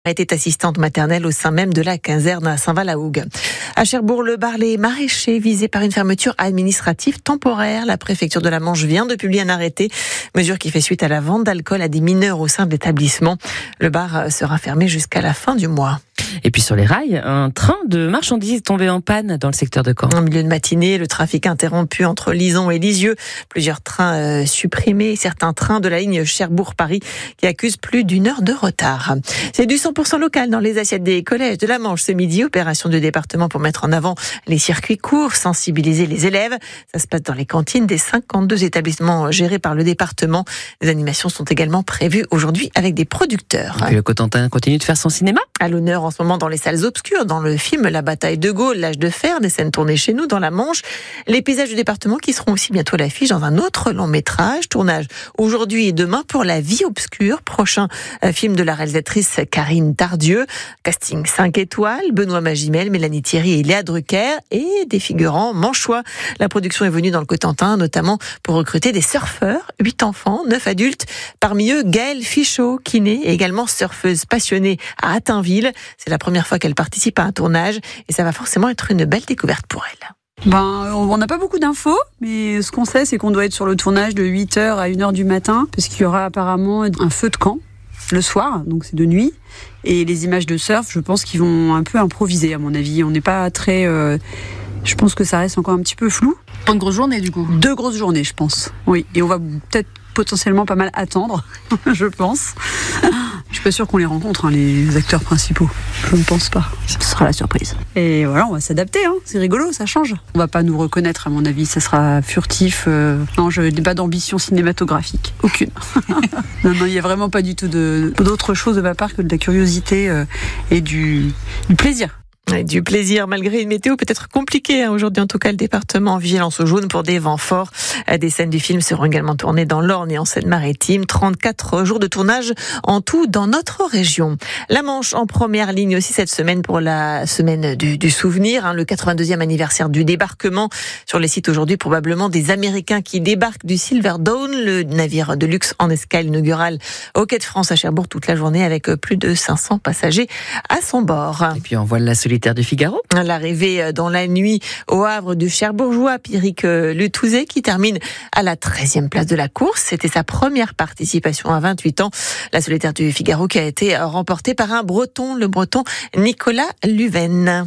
était assistante maternelle au sein même de la caserne à Saint-Val-la-Hougue. À Cherbourg, le bar Les Maraîchers, visé par une fermeture administrative temporaire. La préfecture de la Manche vient de publier un arrêté, mesure qui fait suite à la vente d'alcool à des mineurs au sein de l'établissement. Le bar sera fermé jusqu'à la fin du mois. Et puis sur les rails, un train de marchandises est tombé en panne dans le secteur de Caen. En milieu de matinée, le trafic interrompu entre Lison et Lisieux. Plusieurs trains supprimés, certains trains de la ligne Cherbourg-Paris qui accusent plus d'une heure de retard. C'est du 100% local dans les assiettes des collèges de la Manche ce midi. Opération du département pour mettre en avant les circuits courts, sensibiliser les élèves. Ça se passe dans les cantines des 52 établissements gérés par le département. Les animations sont également prévues aujourd'hui avec des producteurs. Et le Cotentin continue de faire son cinéma. À l'honneur en ce moment dans les salles obscures, dans le film La bataille de Gaulle, l'âge de fer, des scènes tournées chez nous dans la Manche, les paysages du département qui seront aussi bientôt à l'affiche dans un autre long métrage, tournage aujourd'hui et demain pour La vie obscure, prochain film de la réalisatrice Karine Tardieu, casting 5 étoiles, Benoît Magimel, Mélanie Thierry et Léa Drucker et des figurants manchois. La production est venue dans le Cotentin notamment pour recruter des surfeurs, 8 enfants, 9 adultes, parmi eux Gaëlle Fichot, kiné et également surfeuse passionnée à Atteindville. C'est la première fois qu'elle participe à un tournage et ça va forcément être une belle découverte pour elle. On n'a pas beaucoup d'infos, mais ce qu'on sait, c'est qu'on doit être sur le tournage de 8h à 1h du matin, parce qu'il y aura apparemment un feu de camp le soir, donc c'est de nuit. Et les images de surf, je pense qu'ils vont un peu improviser, à mon avis. On n'est pas très... je pense que ça reste encore un petit peu flou. Pas une grosse journée, du coup. 2 grosses journées, je pense. Oui, et on va peut-être potentiellement pas mal attendre, je pense. Je suis pas sûre qu'on les rencontre, les acteurs principaux. Je ne pense pas. Ce sera la surprise. Et voilà, on va s'adapter. C'est rigolo, ça change. On va pas nous reconnaître, à mon avis. Ça sera furtif. Non, je n'ai pas d'ambition cinématographique. Aucune. Non, il y a vraiment pas du tout d'autre chose de ma part que de la curiosité et du plaisir. Et du plaisir, malgré une météo peut-être compliquée. Aujourd'hui, en tout cas, le département en vigilance au jaune pour des vents forts. Des scènes du film seront également tournées dans l'Orne et en Seine-Maritime. 34 jours de tournage en tout dans notre région. La Manche en première ligne aussi cette semaine pour la semaine du souvenir, le 82e anniversaire du débarquement. Sur les sites aujourd'hui, probablement des Américains qui débarquent du Silver Dawn, le navire de luxe en escale inaugurale au Quai de France à Cherbourg toute la journée avec plus de 500 passagers à son bord. Et puis on voit la solitaire du Figaro. L'arrivée dans la nuit au Havre du Cherbourgeois, Pierrick Lutouzet, qui termine à la 13e place de la course. C'était sa première participation à 28 ans. La solitaire du Figaro qui a été remportée par un Breton, le Breton Nicolas Luven.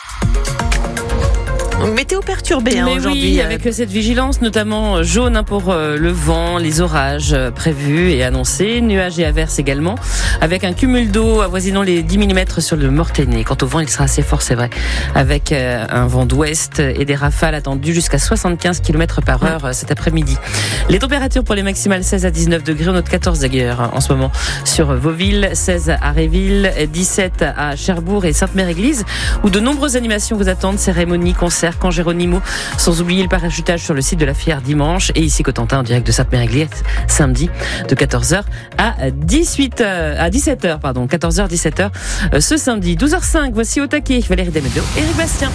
Donc, météo perturbée aujourd'hui. Oui, avec cette vigilance, notamment jaune pour le vent, les orages prévus et annoncés, nuages et averses également, avec un cumul d'eau avoisinant les 10 mm sur le Mortainais. Quant au vent, il sera assez fort, c'est vrai, avec un vent d'ouest et des rafales attendues jusqu'à 75 km/h cet après-midi. Les températures pour les maximales 16 à 19 degrés, on note 14 d'ailleurs en ce moment sur Vauville, 16 à Réville, 17 à Cherbourg et Sainte-Mère-Église, où de nombreuses animations vous attendent, cérémonies, concerts, Camp Géronimo, sans oublier le parachutage sur le site de la Fière dimanche et ici Cotentin en direct de Sainte-Mère-Église samedi de 14h à 17h, 14h 17h ce samedi. 12h05, voici au taquet Valérie Damedo, Éric Bastien.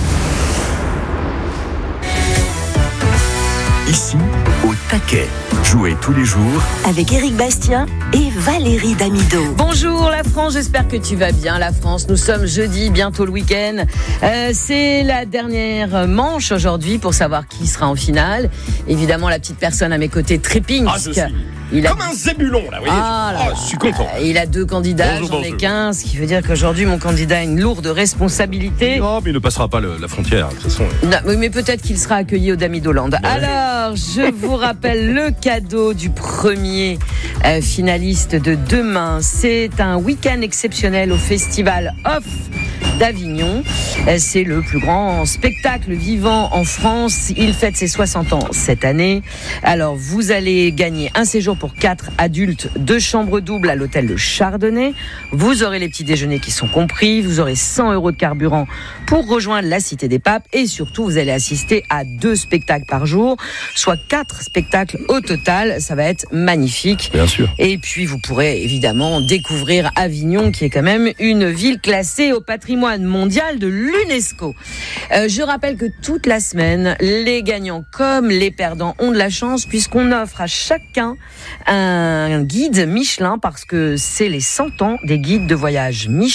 Ici, au taquet. Jouez tous les jours avec Éric Bastien et Valérie Damido. Bonjour la France, j'espère que tu vas bien la France. Nous sommes jeudi, bientôt le week-end. C'est la dernière manche aujourd'hui pour savoir qui sera en finale. Évidemment, la petite personne à mes côtés trépigne. Je suis comme un zébulon là, vous voyez. Je suis content. Il a 2 candidats, j'en ai 15, ce qui veut dire qu'aujourd'hui mon candidat a une lourde responsabilité. Non, mais il ne passera pas la frontière, de toute façon. Non, mais peut-être qu'il sera accueilli au Damidoland. Alors, je vous rappelle le cadeau du premier finaliste de demain. C'est un week-end exceptionnel au Festival Off d'Avignon. C'est le plus grand spectacle vivant en France. Il fête ses 60 ans cette année. Alors, vous allez gagner un séjour pour 4 adultes, 2 chambres doubles à l'hôtel de Chardonnay. Vous aurez les petits déjeuners qui sont compris. Vous aurez 100 € de carburant pour rejoindre la Cité des Papes. Et surtout, vous allez assister à 2 spectacles par jour, soit 4 spectacles au total. Ça va être magnifique. Bien sûr. Et puis, vous pourrez évidemment découvrir Avignon, qui est quand même une ville classée au patrimoine patrimoine mondial de l'UNESCO. Je rappelle que toute la semaine, les gagnants comme les perdants ont de la chance puisqu'on offre à chacun un guide Michelin parce que c'est les 100 ans des guides de voyage Michelin.